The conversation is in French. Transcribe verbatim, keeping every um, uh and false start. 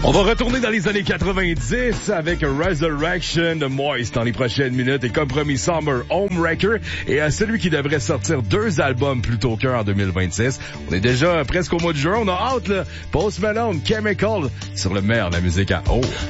On va retourner dans les années quatre-vingt-dix avec Resurrection de Moist dans les prochaines minutes et comme promis Summer Homewrecker et à celui qui devrait sortir deux albums plus tôt qu'un en deux mille vingt-six. On est déjà presque au mois de juin, on a hâte là. Post Malone, Chemical sur le meilleur de la musique à haut.